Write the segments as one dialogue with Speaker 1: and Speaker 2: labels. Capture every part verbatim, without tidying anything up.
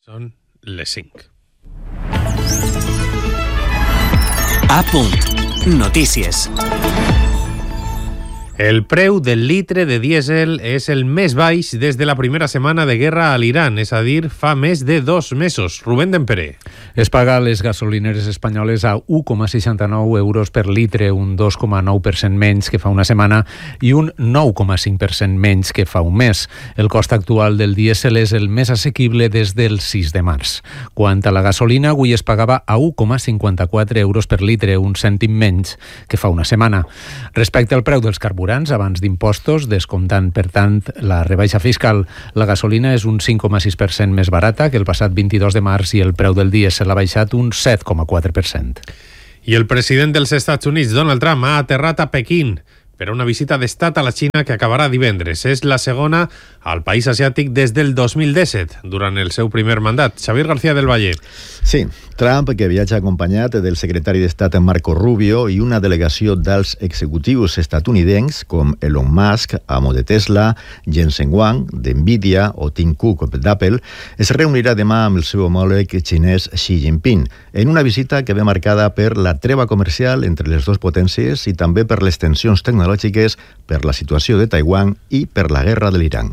Speaker 1: Són les cinc.
Speaker 2: A punt. Notícies.
Speaker 1: El preu del litre de dièsel és el més baix des de la primera setmana de guerra a l'Iran, és a dir, fa més de dos mesos. Rubén Dempere.
Speaker 3: Es paga a les gasolineres espanyoles a u coma seixanta-nou euros per litre, un dos coma nou per cent menys que fa una setmana i un nou coma cinc per cent menys que fa un mes. El cost actual del dièsel és el més assequible des del sis de març. Quant a la gasolina, avui es pagava a u coma cinquanta-quatre euros per litre, un cèntim menys que fa una setmana. Respecte al preu dels carburants, abans d'impostos, descomptant, per tant, la rebaixa fiscal, la gasolina és un cinc coma sis per cent més barata que el passat vint-i-dos de març i el preu del dièsel ha baixat un set coma quatre per cent.
Speaker 1: I el president dels Estats Units, Donald Trump, ha aterrat a Pequín per a una visita d'estat a la Xina que acabarà divendres. És la segona al país asiàtic des del dos mil disset, durant el seu primer mandat. Xavier García del Valle.
Speaker 4: Sí, Trump, que viatja acompanyat del secretari d'Estat Marco Rubio i una delegació dels executius estatunidencs com Elon Musk, amo de Tesla, Jensen Huang, d'Nvidia o Tim Cook d'Apple, es reunirà demà amb el seu homòleg xinès Xi Jinping, en una visita que ve marcada per la treva comercial entre les dues potències i també per les tensions tecnològiques, per la situació de Taiwan i per la guerra de l'Iran.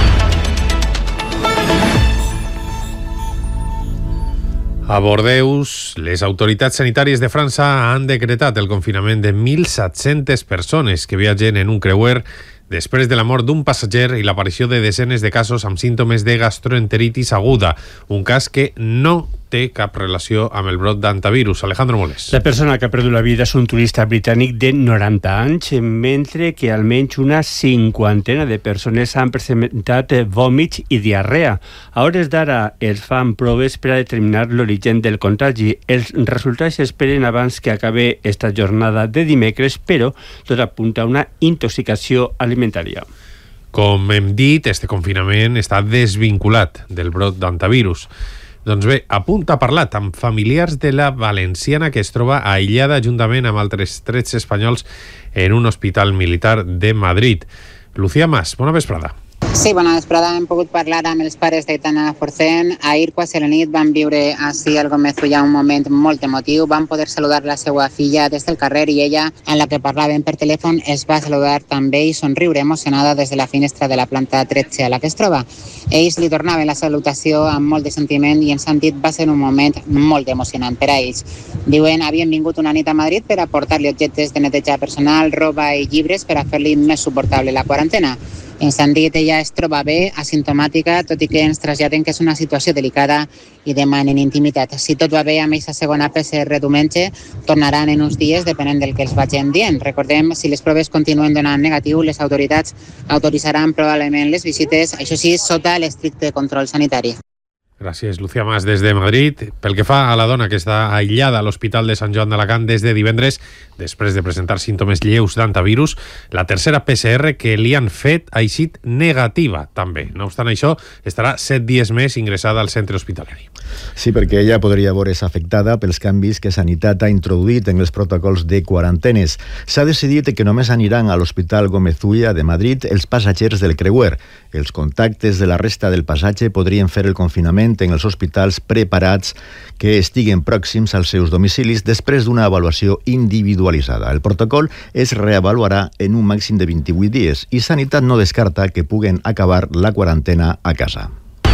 Speaker 1: A Bordeus, les autoritats sanitàries de França han decretat el confinament de mil set-centes persones que viatgen en un creuer després de la mort d'un passatger i l'aparició de desenes de casos amb símptomes de gastroenteritis aguda, un cas que no té cap relació amb el brot d'antivirus. Alejandro Moles.
Speaker 5: La persona que ha perdut la vida és un turista britànic de noranta anys, mentre que almenys una cinquantena de persones han presentat vòmits i diarrea. A hores d'ara es fan proves per a determinar l'origen del contagi. Els resultats s'esperen abans que acabe esta jornada de dimecres, però tot apunta a una intoxicació alimentària.
Speaker 1: Com hem dit, este confinament està desvinculat del brot d'antivirus. Doncs bé, a punt ha parlat amb familiars de la valenciana que es troba aïllada juntament amb altres tres espanyols en un hospital militar de Madrid. Lucía Mas, bona vesprada.
Speaker 6: Sí, bona vesprada. Hem pogut parlar amb els pares d'Aitana Forcén. Ahir, quasi a la nit, van viure així al Gomezulla un moment molt emotiu. Van poder saludar la seva filla des del carrer i ella, en la que parlaven per telèfon, es va saludar també i somriure emocionada des de la finestra de la planta tretze a la que es troba. Ells li tornaven la salutació amb molt de sentiment i en sentit va ser un moment molt emocionant per a ells. Diuen, havien vingut una nit a Madrid per a portar-li objectes de neteja personal, roba i llibres per a fer-li més suportable la quarantena. En sentit, ella es troba bé, asimptomàtica, tot i que ens traslladen que és una situació delicada i demanen intimitat. Si tot va bé amb aquesta segona P C R diumenge, tornaran en uns dies, depenent del que els vagin dient. Recordem, si les proves continuen donant negatiu, les autoritats autoritzaran probablement les visites, això sí, sota l'estricte control sanitari.
Speaker 1: Gràcies, Lucía Mas, des de Madrid. Pel que fa a la dona que està aïllada a l'Hospital de Sant Joan d'Alacant des de divendres, després de presentar símptomes lleus d'antivirus, la tercera P C R que li han fet ha eixit negativa, també. No obstant això, estarà set dies més ingressada al centre hospitalari.
Speaker 4: Sí, perquè ella podria veure's afectada pels canvis que Sanitat ha introduït en els protocols de quarantenes. S'ha decidit que només aniran a l'Hospital Gomezulla de Madrid els passatgers del creuer. Els contactes de la resta del passatge podrien fer el confinament en els hospitals preparats que estiguen pròxims als seus domicilis després d'una avaluació individualitzada. El protocol es reavaluarà en un màxim de vint-i-vuit dies i Sanitat no descarta que puguen acabar la quarantena a casa.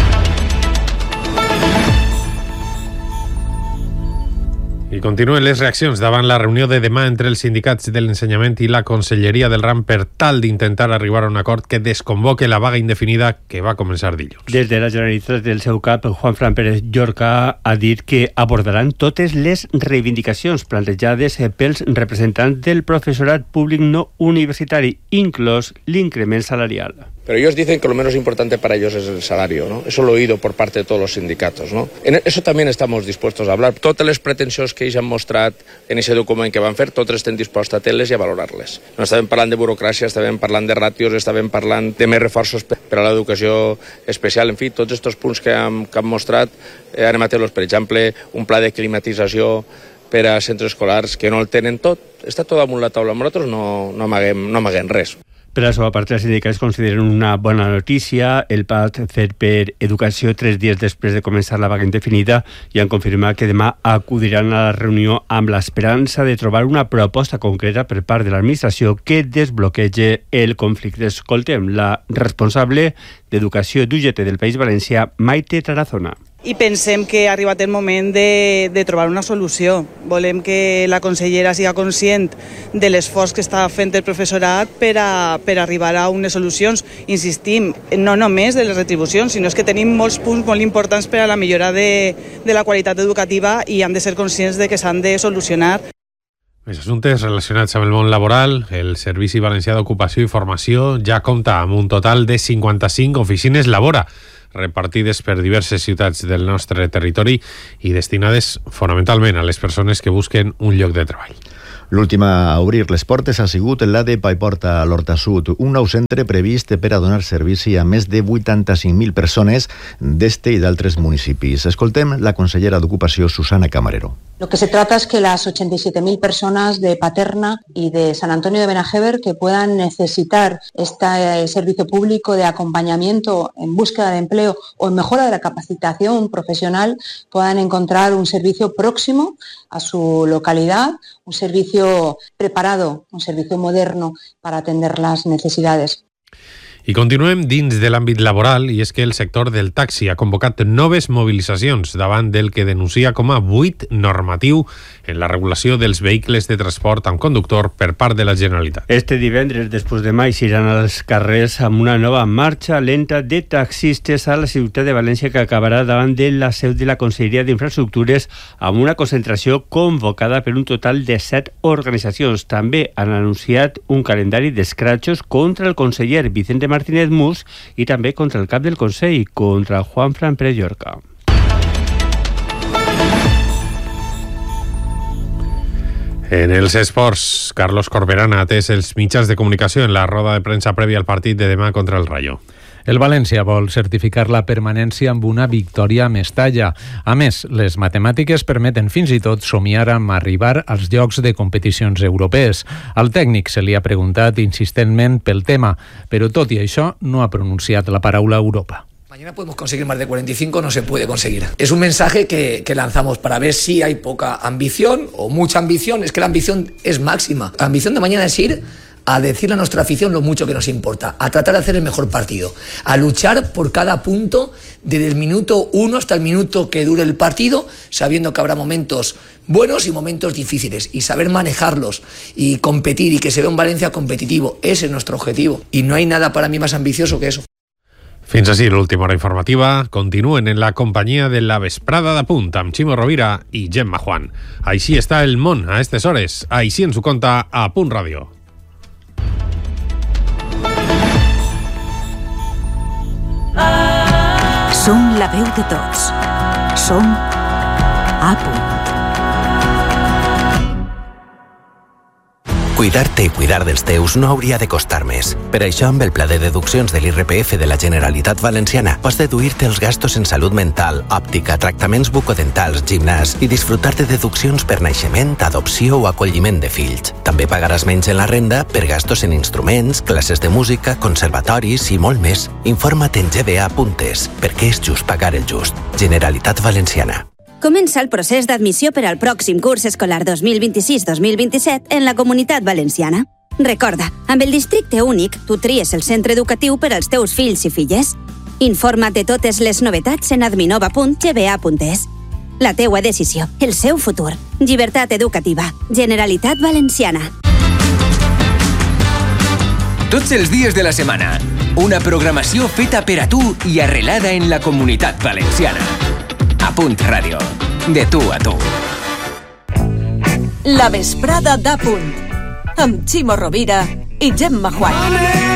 Speaker 1: I continuen les reaccions davant la reunió de demà entre els sindicats de l'ensenyament i la Conselleria del Ram per tal d'intentar arribar a un acord que desconvoque la vaga indefinida que va començar dilluns.
Speaker 5: Des de la Generalitat del seu cap, Juanfran Pérez Llorca ha dit que abordaran totes les reivindicacions plantejades pels representants del professorat públic no universitari, inclòs l'increment salarial.
Speaker 7: Pero ellos dicen que lo menos importante para ellos es el salario, ¿no? Eso lo he oído por parte de todos los sindicatos, ¿no? En eso también estamos dispuestos a hablar. Totes les pretensions que ells han mostrat en aquest document que van fer, totes estem dispostos a tenir-les i a valorar-les. No estàvem parlant de burocràcia, estàvem parlant de ràtios, estàvem parlant de més reforços per a l'educació especial. En fi, tots aquests punts que han, que han mostrat, eh, anem a tenir-los, per exemple, un pla de climatització per a centres escolars que no el tenen tot. Està tot damunt la taula. Nosaltres no, no amaguem, no amaguem res.
Speaker 5: Per la seva part, els sindicats consideren una bona notícia el pas fet per Educació tres dies després de començar la vaga indefinida i han confirmat que demà acudiran a la reunió amb l'esperança de trobar una proposta concreta per part de l'administració que desbloquege el conflicte. Escoltem la responsable d'Educació d'U G T del País Valencià, Maite Tarazona.
Speaker 8: I pensem que ha arribat el moment de, de trobar una solució. Volem que la consellera siga conscient de l'esforç que està fent el professorat per a, per arribar a unes solucions. Insistim, no només de les retribucions, sinó que tenim molts punts molt importants per a la millora de, de la qualitat educativa i han de ser conscients de que s'han de solucionar.
Speaker 1: Més assumptes relacionats amb el món laboral. El Servici Valencià d'Ocupació i Formació ja compta amb un total de cinquanta-cinc oficines Labora, repartides per diverses ciutats del nostre territori i destinades fonamentalment a les persones que busquen un lloc de treball.
Speaker 4: L'última a obrir les portes ha sigut la de Paiporta a l'Horta Sud, un nou centre previst per a donar servici a més de vuitanta-cinc mil persones d'este i d'altres municipis. Escoltem la consellera d'Ocupació, Susana Camarero.
Speaker 9: Lo que se trata es que las ochenta y siete mil personas de Paterna y de San Antonio de Benajever que puedan necesitar este servicio público de acompañamiento en búsqueda de empleo o en mejora de la capacitación profesional puedan encontrar un servicio próximo a su localidad, un servicio preparado, un servicio moderno para atender las necesidades.
Speaker 1: I continuem dins de l'àmbit laboral, i és que el sector del taxi ha convocat noves mobilitzacions davant del que denuncia com a buit normatiu en la regulació dels vehicles de transport amb conductor per part de la Generalitat.
Speaker 5: Este divendres, després de mai, iran als carrers amb una nova marxa lenta de taxistes a la ciutat de València que acabarà davant de la seu de la Conselleria d'Infraestructures amb una concentració convocada per un total de set organitzacions. També han anunciat un calendari d'escratxos contra el conseller Vicente Martínez Mus i també contra el cap del Consell, contra Juanfran Pérez Llorca.
Speaker 1: En els esports, Carlos Corberán ha atès els mitjans de comunicació en la roda de premsa prèvia al partit de demà contra el Rayo.
Speaker 3: El València vol certificar la permanència amb una victòria a Mestalla. A més, les matemàtiques permeten fins i tot somiar amb arribar als llocs de competicions europees. Al tècnic se li ha preguntat insistentment pel tema, però tot i això no ha pronunciat la paraula Europa.
Speaker 10: Mañana podemos conseguir más de cuarenta y cinco, no se puede conseguir. Es un mensaje que, que lanzamos para ver si hay poca ambición o mucha ambición. Es que la ambición es máxima. La ambición de mañana es ir a decirle a nuestra afición lo mucho que nos importa, a tratar de hacer el mejor partido, a luchar por cada punto desde el minuto uno hasta el minuto que dure el partido, sabiendo que habrá momentos buenos y momentos difíciles, y saber manejarlos y competir y que se vea un Valencia competitivo. Ese es nuestro objetivo y no hay nada para mí más ambicioso que eso.
Speaker 1: Fins així l'última hora informativa. Continuen en la companyia de la vesprada de Punt amb Ximo Rovira i Gemma Juan. Així està el món a aquestes hores. Així ens ho conta a Punt Ràdio.
Speaker 11: Som la veu de tots. Som a Punt.
Speaker 12: Cuidar-te i cuidar dels teus no hauria de costar més. Per això, amb el pla de deduccions de l'I R P F de la Generalitat Valenciana, pots deduir-te els gastos en salut mental, òptica, tractaments bucodentals, gimnàs i disfrutar de deduccions per naixement, adopció o acolliment de fills. També pagaràs menys en la renda per gastos en instruments, classes de música, conservatoris i molt més. Informa't en g v a punt es, perquè és just pagar el just. Generalitat Valenciana.
Speaker 13: Comença el procés d'admissió per al pròxim curs escolar dos mil vint-i-sis dos mil vint-i-set en la Comunitat Valenciana. Recorda, amb el districte únic, tu tries el centre educatiu per als teus fills i filles. Informa't de totes les novetats en adminova punt g v a punt es. La teua decisió, el seu futur. Llibertat educativa. Generalitat Valenciana.
Speaker 14: Tots els dies de la setmana. Una programació feta per a tu i arrelada en la Comunitat Valenciana. A Punt Ràdio. De tu a tu.
Speaker 11: La vesprada d'A Punt. Amb Ximo Rovira i Gemma Juan.